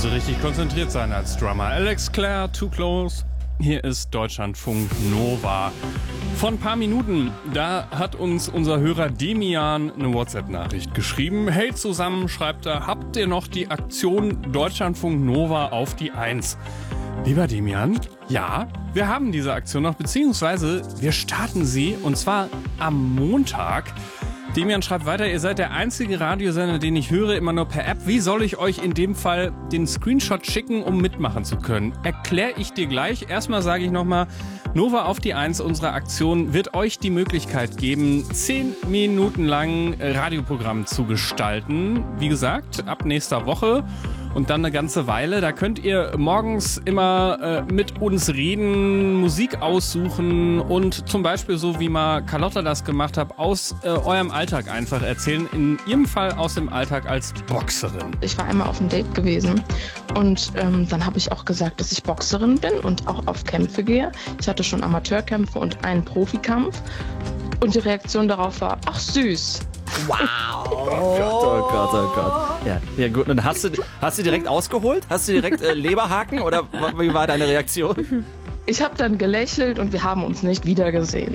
musst du richtig konzentriert sein als Drummer. Alex Clare, Too Close. Hier ist Deutschlandfunk Nova. Vor ein paar Minuten, da hat uns unser Hörer Demian eine WhatsApp-Nachricht geschrieben. Hey zusammen, schreibt er, habt ihr noch die Aktion Deutschlandfunk Nova auf die 1? Lieber Demian, ja, wir haben diese Aktion noch, beziehungsweise wir starten sie und zwar am Montag. Demian schreibt weiter, ihr seid der einzige Radiosender, den ich höre, immer nur per App. Wie soll ich euch in dem Fall den Screenshot schicken, um mitmachen zu können? Erkläre ich dir gleich. Erstmal sage ich nochmal, Nova auf die 1 unserer Aktion wird euch die Möglichkeit geben, 10 Minuten lang Radioprogramm zu gestalten. Wie gesagt, ab nächster Woche. Und dann eine ganze Weile. Da könnt ihr morgens immer mit uns reden, Musik aussuchen und zum Beispiel, so wie mal Carlotta das gemacht hat, aus eurem Alltag einfach erzählen. In ihrem Fall aus dem Alltag als Boxerin. Ich war einmal auf einem Date gewesen und dann habe ich auch gesagt, dass ich Boxerin bin und auch auf Kämpfe gehe. Ich hatte schon Amateurkämpfe und einen Profikampf. Und die Reaktion darauf war, ach süß. Wow. Oh Gott, oh Gott, oh Gott. Ja, gut. Und hast du direkt ausgeholt? Hast du direkt Leberhaken oder wie war deine Reaktion? Ich habe dann gelächelt und wir haben uns nicht wiedergesehen.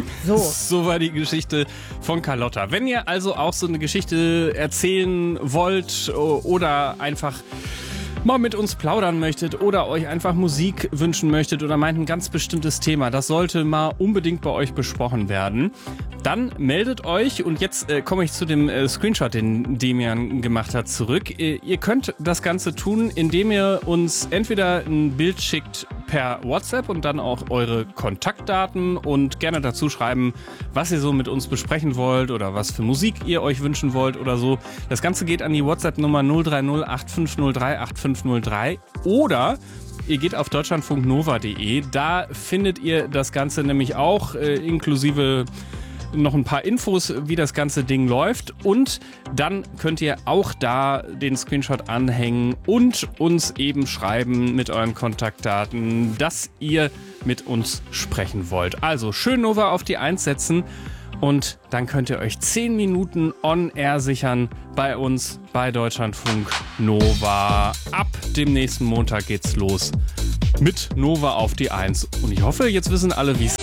So war die Geschichte von Carlotta. Wenn ihr also auch so eine Geschichte erzählen wollt oder einfach mal mit uns plaudern möchtet oder euch einfach Musik wünschen möchtet oder meint ein ganz bestimmtes Thema, das sollte mal unbedingt bei euch besprochen werden, dann meldet euch. Und jetzt komme ich zu dem Screenshot, den Demian gemacht hat, zurück. Ihr könnt das Ganze tun, indem ihr uns entweder ein Bild schickt per WhatsApp und dann auch eure Kontaktdaten und gerne dazu schreiben, was ihr so mit uns besprechen wollt oder was für Musik ihr euch wünschen wollt oder so. Das Ganze geht an die WhatsApp-Nummer 030 8503 8503 oder ihr geht auf deutschlandfunknova.de. Da findet ihr das Ganze nämlich auch inklusive noch ein paar Infos, wie das ganze Ding läuft. Und dann könnt ihr auch da den Screenshot anhängen und uns eben schreiben mit euren Kontaktdaten, dass ihr mit uns sprechen wollt. Also schön Nova auf die 1 setzen und dann könnt ihr euch 10 Minuten on-air sichern bei uns bei Deutschlandfunk Nova. Ab dem nächsten Montag geht's los mit Nova auf die 1. Und ich hoffe, jetzt wissen alle, wie es